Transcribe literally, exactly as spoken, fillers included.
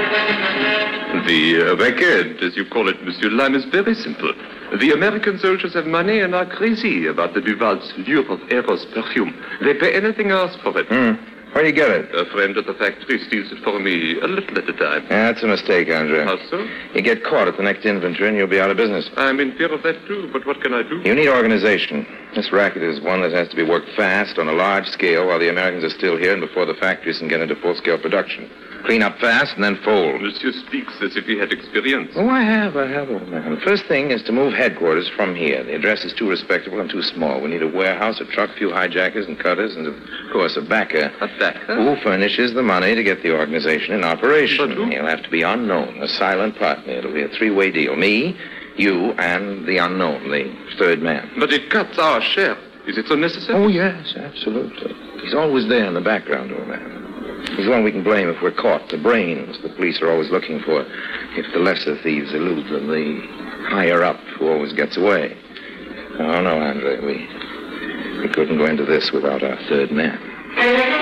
The uh, record, as you call it, Monsieur Lime, is very simple. The American soldiers have money and are crazy about the Duval's lure of Eros perfume. They pay anything else for it. Hmm. Where do you get it? A friend at the factory steals it for me a little at a time. Yeah, that's a mistake, Andre. How so? You get caught at the next inventory and you'll be out of business. I'm in fear of that, too, but what can I do? You need organization. This racket is one that has to be worked fast on a large scale while the Americans are still here and before the factories can get into full-scale production. Clean up fast and then fold. Monsieur speaks as if he had experience. Oh, I have, I have, old man. The first thing is to move headquarters from here. The address is too respectable and too small. We need a warehouse, a truck, a few hijackers and cutters, and, of course, a backer. A backer? Who furnishes the money to get the organization in operation. But who? He'll have to be unknown, a silent partner. It'll be a three-way deal. Me, you, and the unknown, the third man. But it cuts our share. Is it so necessary? Oh, yes, absolutely. He's always there in the background, old man. He's the one we can blame if we're caught. The brains the police are always looking for. If the lesser thieves elude them, the higher up who always gets away. Oh, no, Andre, we, we couldn't go into this without our third man.